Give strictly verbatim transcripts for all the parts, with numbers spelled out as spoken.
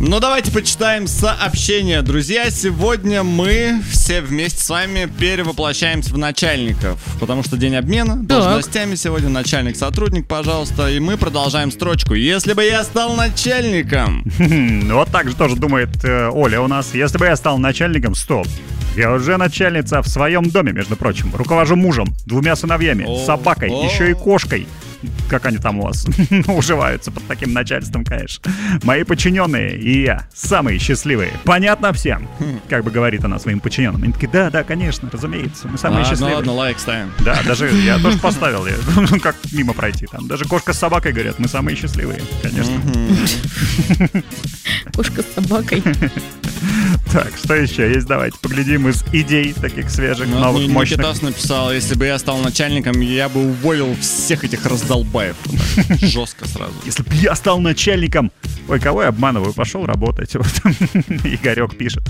Ну, давайте почитаем сообщения. Друзья, сегодня мы все вместе с вами перевоплощаемся в начальников, потому что день обмена должностями сегодня. Начальник, сотрудник, пожалуйста. И мы продолжаем строчку. Если бы я стал начальником. Вот так же тоже думает э, Оля у нас. Если бы я стал начальником, стоп. Я уже начальница в своем доме, между прочим. Руковожу мужем, двумя сыновьями, О, собакой, о. еще и кошкой. Как они там у вас уживаются под таким начальством, конечно. Мои подчиненные и я самые счастливые. Понятно всем? Как бы говорит она своим подчиненным. Они такие, да, да, конечно, разумеется. Мы самые Ладно, счастливые. ладно, лайк ставим. Да, даже я тоже поставил. Я, ну, как мимо пройти там. Даже кошка с собакой говорят, мы самые счастливые. Конечно. Кошка с собакой. Так, что еще есть? Давайте поглядим из идей таких свежих, Ну, новых, Ни- мощных. Никитас написал, если бы я стал начальником, я бы уволил всех этих раздолбаев. Жестко сразу. Если бы я стал начальником... Ой, кого я обманываю? Пошел работать. Вот. Игорек пишет.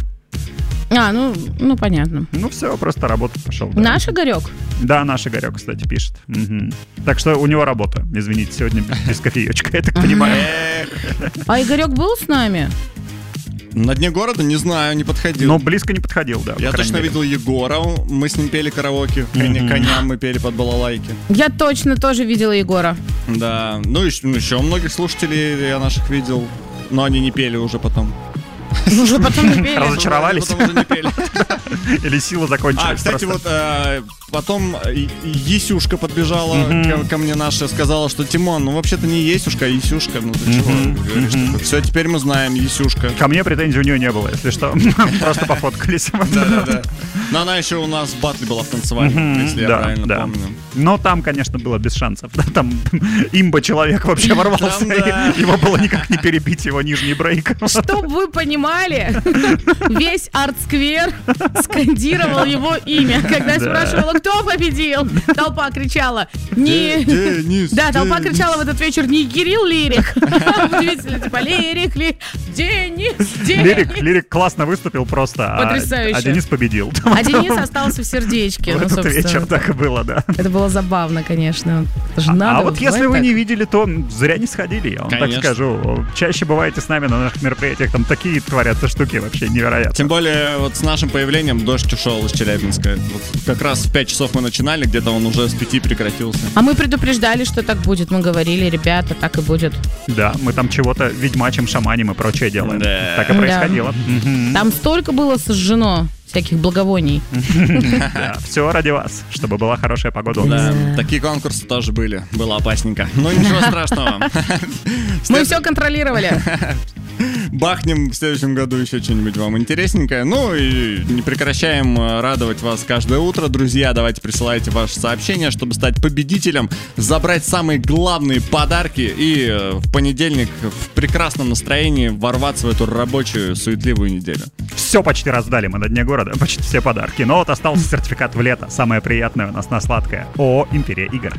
А, ну, ну понятно. Ну все, просто работать пошел. Да. Наш Игорек? Да, наш Игорек, кстати, пишет. Мгм. Так что у него работа. Извините, сегодня без, без кофеечка, я так понимаю. А Игорек был с нами? На дне города, не знаю, не подходил. Но близко не подходил, да. Я по крайней точно мере. видел Егора, мы с ним пели караоке, коня, Мгм. коням мы пели под балалайки. Я точно тоже видела Егора. Да, ну еще, ну, еще многих слушателей я наших видел, но они не пели уже потом. Уже потом не пели. Разочаровались? Потом уже не пели. Или силы закончились. А, кстати, просто. вот э, потом э, Есюшка подбежала Мгм. ко, ко мне наша, сказала, что Тимон, ну вообще-то не Есюшка, а Есюшка. Ну ты чего Мгм. говоришь? Мгм. Все, теперь мы знаем Есюшка. Ко мне претензий у нее не было, если что. Просто пофоткались. Да-да-да. Но она еще у нас в батле была в танцевальном, Мгм, если я да, правильно да. помню. Но там, конечно, было без шансов. Да, там имба-человек вообще ворвался. Там, да. и Его было никак не перебить, его нижний брейк. Чтоб вы понимали, весь арт-сквер скандировал его имя. Когда Да. спрашивала, кто победил, толпа кричала, не... Денис, Да, толпа Денис. кричала в этот вечер не Кирилл Лирик. Удивительно, типа Лирик, Ли... Денис, Денис. Лирик, Лирик классно выступил просто, а- Потрясающе. а Денис победил. А Денис остался в сердечке. В Ну, этот собственно, вечер так и было, да. это было забавно, конечно. Это же А, надо а вот если бывает вы так. не видели, то зря не сходили, я вам Конечно. так скажу. Чаще бываете с нами на наших мероприятиях, там такие творятся штуки вообще невероятно. Тем более, вот с нашим появлением дождь ушел из Челябинска. Вот как раз в пять часов мы начинали, где-то он уже с пяти прекратился. А мы предупреждали, что так будет. Мы говорили, ребята, так и будет. Да, мы там чего-то ведьмачим, шаманим и прочее делаем. Да. Так и Да. происходило. Мгм. Там столько было сожжено всяких благовоний. Да, все ради вас, чтобы была хорошая погода. у нас. Да, Да. такие конкурсы тоже были. Было опасненько. Но ничего страшного. Мы След- все контролировали. Бахнем в следующем году еще что-нибудь вам интересненькое. Ну и не прекращаем э, радовать вас каждое утро. Друзья, давайте присылайте ваши сообщения, чтобы стать победителем, забрать самые главные подарки и э, в понедельник в прекрасном настроении ворваться в эту рабочую суетливую неделю. Все почти раздали мы на дне города, почти все подарки. Но вот остался сертификат в лето. Самое приятное у нас на сладкое. ООО «Империя игр».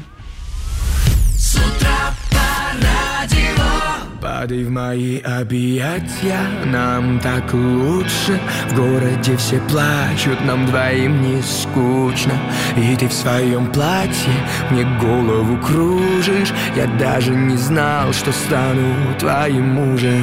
Падай в мои объятия, нам так лучше. В городе все плачут, нам двоим не скучно. И ты в своем платье мне голову кружишь. Я даже не знал, что стану твоим мужем.